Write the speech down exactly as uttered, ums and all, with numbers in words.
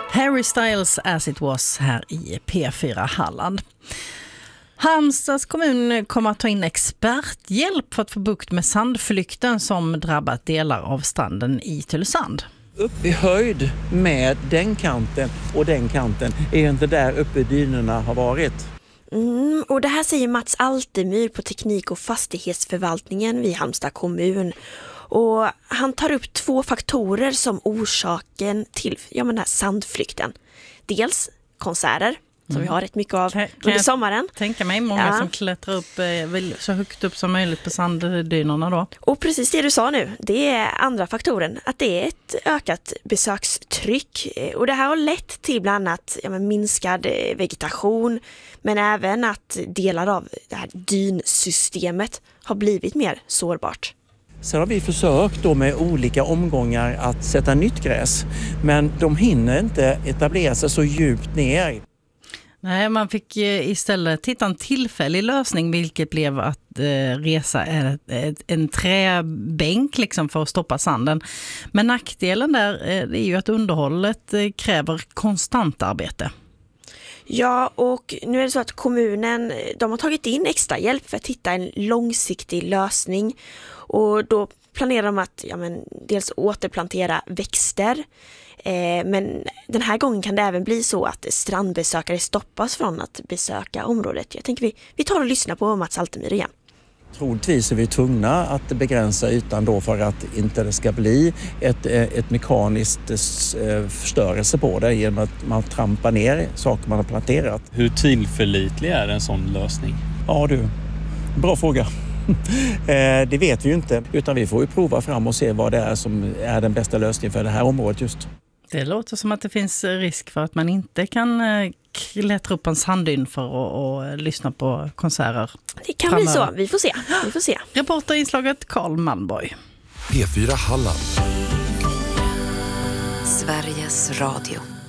Harry Styles As It Was här i P fyra Halland. Halmstads kommun kommer att ta in experthjälp för att få bukt med sandflykten som drabbat delar av stranden i Tylösand. Upp i höjd med den kanten och den kanten är inte där uppe dynorna har varit. Mm, och det här säger Mats Altemyr på teknik- och fastighetsförvaltningen vid Halmstad kommun. Och han tar upp två faktorer som orsaken till ja, men den här sandflykten. Dels konserter, som mm. vi har rätt mycket av kan, under kan sommaren. Tänka mig många ja. som klättrar upp eh, så högt upp som möjligt på sanddynorna då. Och precis det du sa nu, det är andra faktoren. Att det är ett ökat besökstryck. Och det här har lett till bland annat ja, men minskad vegetation. Men även att delar av det här dynsystemet har blivit mer sårbart. Sen har vi försökt då med olika omgångar att sätta nytt gräs. Men de hinner inte etablera sig så djupt ner. Nej, man fick istället titta en tillfällig lösning, vilket blev att eh, resa en, en träbänk liksom för att stoppa sanden. Men nackdelen där eh, är ju att underhållet eh, kräver konstant arbete. Ja, och nu är det så att kommunen de har tagit in extra hjälp för att hitta en långsiktig lösning. Och då planerar de att ja, men, dels återplantera växter. Eh, men den här gången kan det även bli så att strandbesökare stoppas från att besöka området. Jag tänker vi, vi tar och lyssnar på Mats Altemyr igen. Troligtvis är vi tvungna att begränsa ytan då för att inte det ska bli ett, ett mekaniskt förstörelse på det genom att man trampar ner saker man har planterat. Hur tillförlitlig är en sån lösning? Ja du, bra fråga. Det vet vi ju inte, utan vi får ju prova fram och se vad det är som är den bästa lösningen för det här området just. Det låter som att det finns risk för att man inte kan klättra upp en sanddyn för att och lyssna på konserter. Det kan bli så, vi får se. Vi får se. Reporterinslaget Carl Malmborg. P fyra Halland. Sveriges Radio.